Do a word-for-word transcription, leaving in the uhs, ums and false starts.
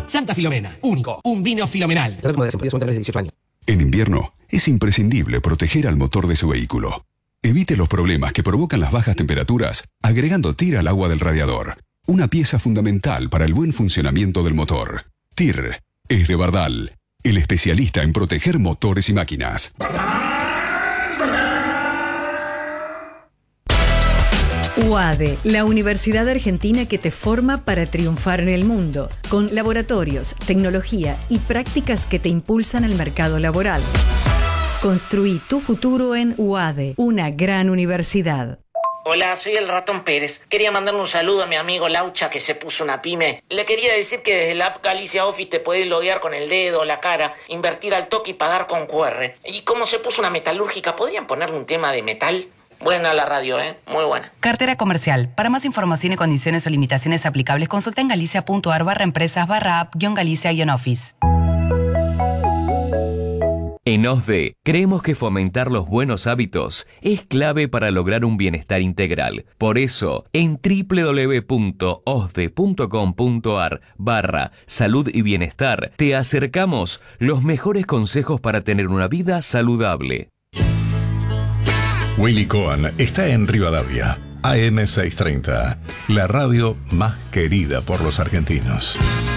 Santa Filomena, único, un vino filomenal. En invierno, es imprescindible proteger al motor de su vehículo. Evite los problemas que provocan las bajas temperaturas agregando T I R al agua del radiador. Una pieza fundamental para el buen funcionamiento del motor. T I R es de Bardal, el especialista en proteger motores y máquinas. U A D E, la universidad argentina que te forma para triunfar en el mundo, con laboratorios, tecnología y prácticas que te impulsan al mercado laboral. Construí tu futuro en U A D E, una gran universidad. Hola, soy el Ratón Pérez. Quería mandarle un saludo a mi amigo Laucha que se puso una pyme. Le quería decir que desde la app Galicia Office te podés loguear con el dedo, la cara, invertir al toque y pagar con Q R. Y como se puso una metalúrgica, ¿podrían ponerle un tema de metal? Buena la radio, ¿eh? Muy buena. Cartera comercial. Para más información y condiciones o limitaciones aplicables, consulta en galicia.ar barra empresas barra app guión galicia guión office. En O S D E, creemos que fomentar los buenos hábitos es clave para lograr un bienestar integral. Por eso, en www.osde.com.ar barra salud y bienestar, te acercamos los mejores consejos para tener una vida saludable. Willy Cohen está en Rivadavia, A M seiscientos treinta, la radio más querida por los argentinos.